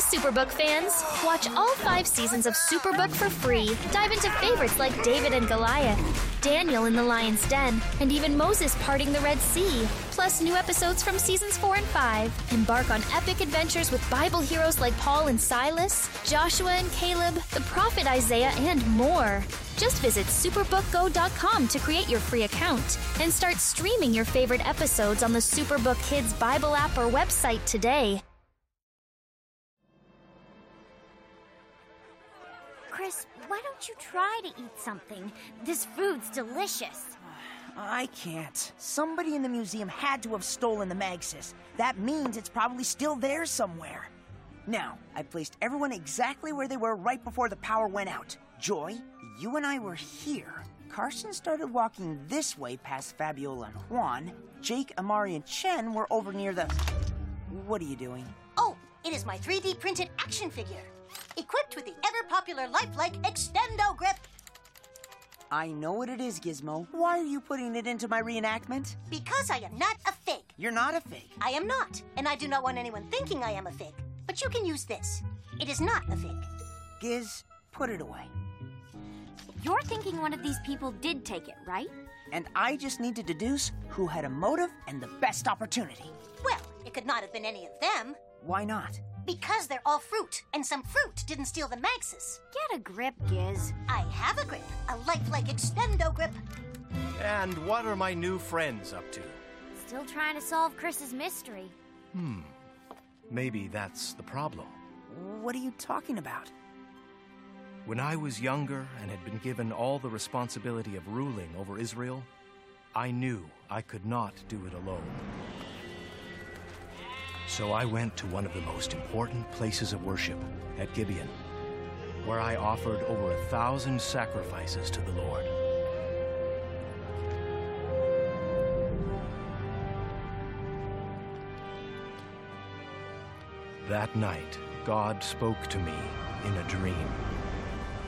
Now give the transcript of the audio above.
Superbook fans! Watch all 5 seasons of Superbook for free. Dive into favorites like David and Goliath, Daniel in the Lion's Den, and even Moses parting the Red Sea. Plus new episodes from seasons 4 and 5. Embark on epic adventures with Bible heroes like Paul and Silas, Joshua and Caleb, the prophet Isaiah, and more. Just visit superbookgo.com to create your free account and start streaming your favorite episodes on the Superbook Kids Bible app or website today. Chris, why don't you try to eat something? This food's delicious. I can't. Somebody in the museum had to have stolen the Magsis. That means it's probably still there somewhere. Now, I placed everyone exactly where they were right before the power went out. Joy, you and I were here. Carson started walking this way past Fabiola and Juan. Jake, Amari, and Chen were over near the... What are you doing? Oh, it is my 3D printed action figure. Equipped with the ever-popular lifelike Extendo Grip. I know what it is, Gizmo. Why are you putting it into my reenactment? Because I am not a fake. You're not a fake. I am not, and I do not want anyone thinking I am a fake. But you can use this. It is not a fake. Giz, put it away. You're thinking one of these people did take it, right? And I just need to deduce who had a motive and the best opportunity. Well, it could not have been any of them. Why not? Because they're all fruit, and some fruit didn't steal the Maxis. Get a grip, Giz. I have a grip, a lifelike Extendo Grip. And what are my new friends up to? Still trying to solve Chris's mystery. Maybe that's the problem. What are you talking about? When I was younger and had been given all the responsibility of ruling over Israel, I knew I could not do it alone. So I went to one of the most important places of worship at Gibeon, where I offered over 1,000 sacrifices to the Lord. That night, God spoke to me in a dream.